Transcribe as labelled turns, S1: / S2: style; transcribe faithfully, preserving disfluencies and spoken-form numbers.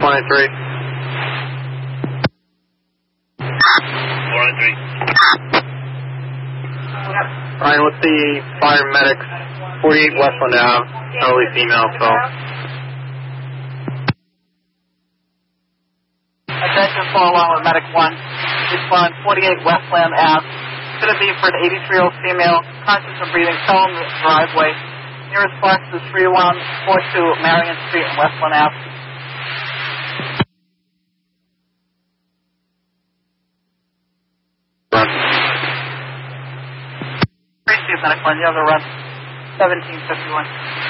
S1: twenty-three.
S2: twenty-three.
S1: Ryan, what's the fire medics? forty-eight Westland Ave, early female, so.
S3: Attention, follow along with Medic one. Respond forty-eight Westland Ave. Could it be for an eighty-three-year-old female, conscious of breathing, fell in the driveway. Nearest bus is three one four two Marion Street and Westland Ave.
S1: Run.
S3: Appreciate Medic one. You have the run. seventeen fifty-one.